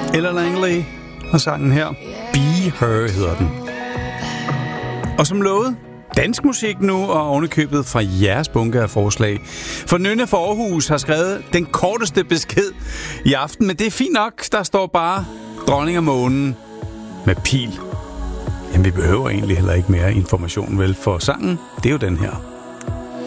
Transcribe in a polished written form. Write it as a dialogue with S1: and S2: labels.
S1: Ella Langley og sangen her. Be Her hedder den. Og som lovet, dansk musik nu, og ovenikøbet fra jeres bunke af forslag. For Nynne fra Aarhus har skrevet den korteste besked i aften, men det er fint nok. Der står bare Dronning af Månen med pil. Jamen, vi behøver egentlig heller ikke mere information, vel? For sangen, det er jo den her.